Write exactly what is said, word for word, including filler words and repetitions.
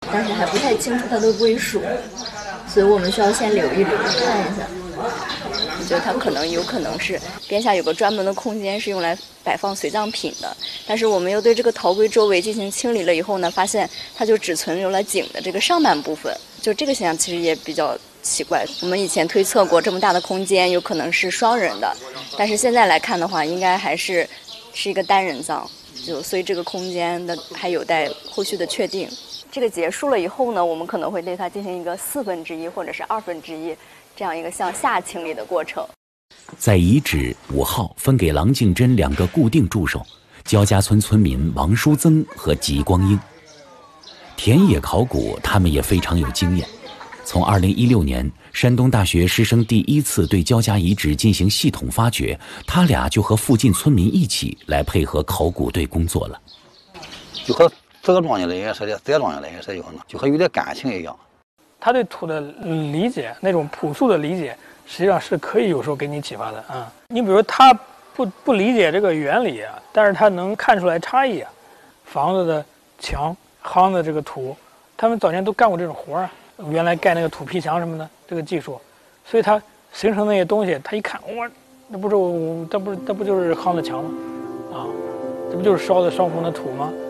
但是还不太清楚它的归属，所以我们需要先留一留，看一下。 我觉得它可能有可能是边下有个专门的空间是用来摆放随葬品的，但是我们又对这个陶龟周围进行清理了以后呢，发现它就只存留了井的这个上半部分，就这个现象其实也比较奇怪。我们以前推测过这么大的空间有可能是双人的，但是现在来看的话，应该还是是一个单人葬，就所以这个空间的还有待后续的确定。这个结束了以后呢，我们可能会对它进行一个四分之一或者是二分之一这样一个向下清理的过程。 在遗址五号分给郎静珍两个固定助手，焦家村村民王淑增和吉光英。田野考古他们也非常有经验。从二零一六年山东大学师生第一次对焦家遗址进行系统发掘，他俩就和附近村民一起来配合考古队工作了。 就和这个庄稼人也是的，这庄稼人也是有呢，就和有点感情一样。 他对土的理解，那种朴素的理解，实际上是可以有时候给你启发的啊。你比如他不不理解这个原理啊，但是他能看出来差异啊。房子的墙、夯的这个土，他们早年都干过这种活啊。原来盖那个土坯墙什么的，这个技术，所以他形成那些东西，他一看，哇，那不是我，这不是这不就是夯的墙吗？啊，这不就是烧的烧红的土吗？